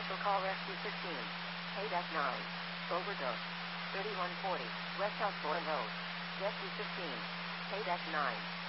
Special call Rescue 15. Payback 9. Overdose. 3140. West Osborne Road. Rescue 15. Payback 9.